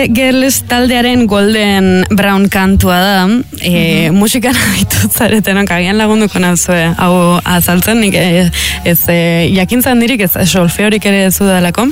Girls taldearen Golden Brown kantua da, musikan ditut zaretenok agian lagunduko nazue, hau azaltzen, nik ez jakintzan dirik ez solfeorik ere ez udalako,